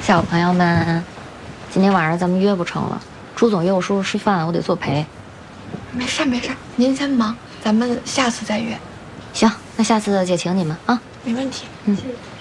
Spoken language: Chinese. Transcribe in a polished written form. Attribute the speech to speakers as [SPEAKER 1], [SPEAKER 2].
[SPEAKER 1] 小朋友们，今天晚上咱们约不成了。朱总约我叔叔吃饭，我得作陪。
[SPEAKER 2] 没事没事，您先忙，咱们下次再约。
[SPEAKER 1] 行，那下次姐请你们啊。
[SPEAKER 2] 没问题。
[SPEAKER 1] 嗯。
[SPEAKER 2] 谢谢。